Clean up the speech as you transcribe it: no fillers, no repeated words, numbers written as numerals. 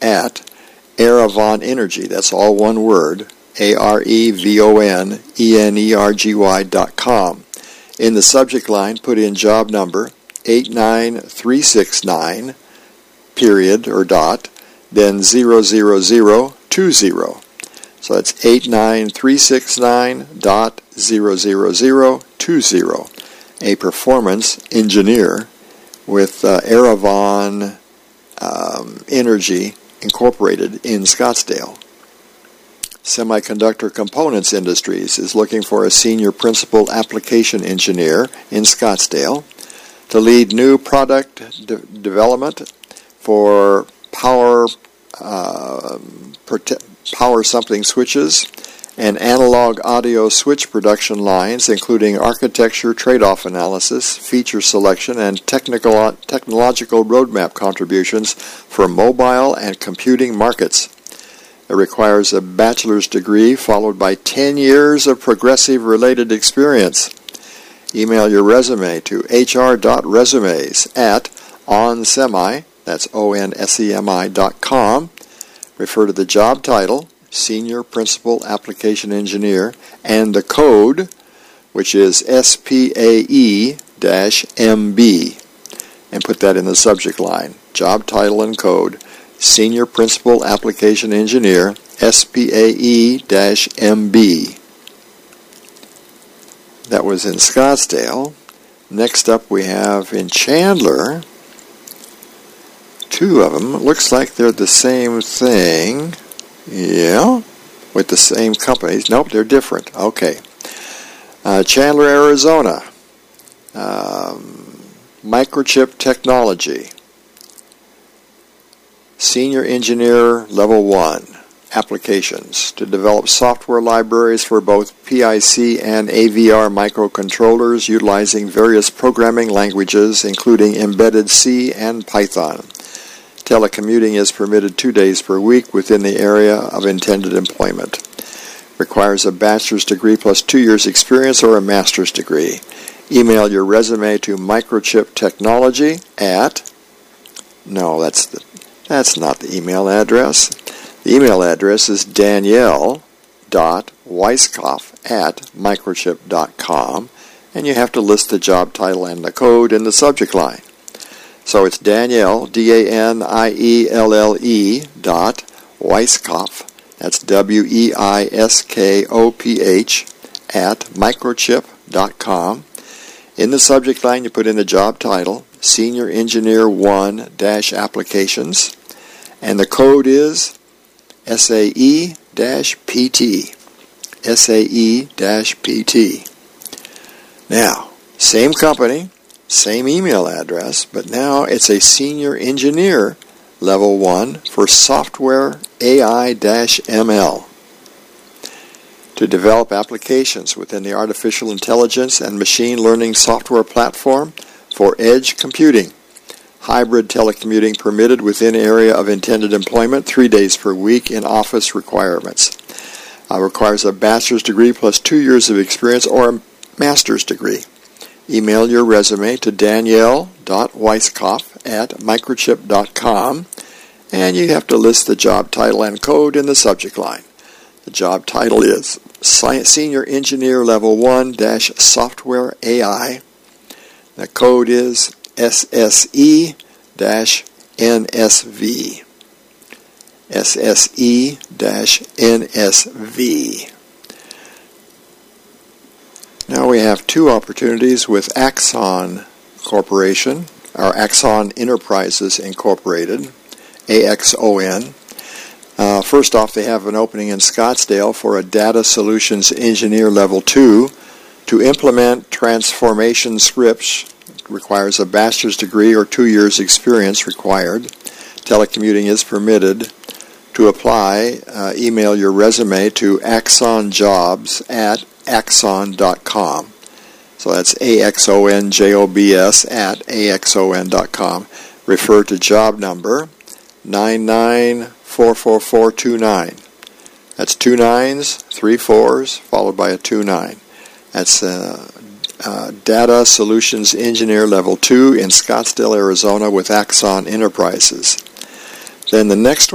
at Aravon Energy. That's all one word, AREVONENERGY.com. In the subject line, put in job number 89369, period or dot, then 00020. So that's 89369.00020. A performance engineer with Aravon Energy Incorporated in Scottsdale. Semiconductor Components Industries is looking for a senior principal application engineer in Scottsdale to lead new product development for power something switches and analog audio switch production lines, including architecture, trade-off analysis, feature selection, and technological roadmap contributions for mobile and computing markets. It requires a bachelor's degree followed by 10 years of progressive related experience. Email your resume to hr.resumes@onsemi, that's ONSEMI.com. Refer to the job title, Senior Principal Application Engineer, and the code, which is SPAE-MB, and put that in the subject line. Job title and code, Senior Principal Application Engineer, SPAE-MB. That was in Scottsdale. Next up we have in Chandler, two of them. It looks like they're the same thing. Yeah, with the same companies. Nope, they're different. Okay. Chandler, Arizona. Microchip Technology. Senior Engineer Level 1. Applications to develop software libraries for both PIC and AVR microcontrollers utilizing various programming languages, including embedded C and Python. Telecommuting is permitted 2 days per week within the area of intended employment. Requires a bachelor's degree plus 2 years experience or a master's degree. Email your resume to Microchip Technology at... No, that's not the email address. The email address is danielle.weiskopf@microchip.com, and you have to list the job title and the code in the subject line. So it's Danielle, DANIELLE .Weiskopf, that's WEISKOPH, @microchip.com. In the subject line, you put in the job title, Senior Engineer 1-Applications, and the code is SAE-PT. SAE-PT. Now, same company, same email address, but now it's a Senior Engineer Level 1 for Software AI-ML to develop applications within the artificial intelligence and machine learning software platform for edge computing. Hybrid telecommuting permitted within area of intended employment 3 days per week in office requirements. Requires a bachelor's degree plus 2 years of experience or a master's degree. Email your resume to danielle.weiskopf@microchip.com, and you have to list the job title and code in the subject line. The job title is Senior Engineer Level 1-Software AI. The code is SSE-NSV. SSE-NSV. Now we have two opportunities with Axon Corporation, or Axon Enterprises Incorporated, AXON. First off, they have an opening in Scottsdale for a Data Solutions Engineer Level 2 to implement transformation scripts. Requires a bachelor's degree or 2 years experience required. Telecommuting is permitted. To apply, email your resume to axonjobs@axon.com. So that's AXONJOBS@AXON.com. Refer to job number 9944429. That's 2 9s, 3 4s, followed by a 2 9. That's Data Solutions Engineer Level 2 in Scottsdale, Arizona with Axon Enterprises. Then the next